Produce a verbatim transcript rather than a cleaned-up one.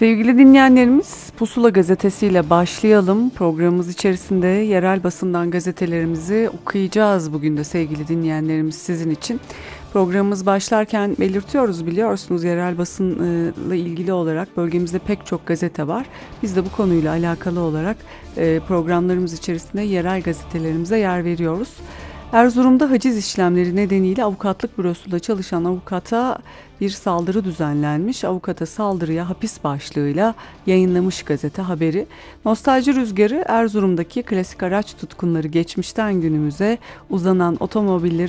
Sevgili dinleyenlerimiz, Pusula gazetesiyle başlayalım. Programımız içerisinde yerel basından gazetelerimizi okuyacağız bugün de sevgili dinleyenlerimiz sizin için. Programımız başlarken belirtiyoruz, biliyorsunuz yerel basınla ilgili olarak bölgemizde pek çok gazete var. Biz de bu konuyla alakalı olarak programlarımız içerisinde yerel gazetelerimize yer veriyoruz. Erzurum'da haciz işlemleri nedeniyle avukatlık bürosunda çalışan avukata bir saldırı düzenlenmiş. Avukata saldırıya hapis başlığıyla yayınlamış gazete haberi. Nostalji rüzgarı Erzurum'daki klasik araç tutkunları geçmişten günümüze uzanan otomobilleri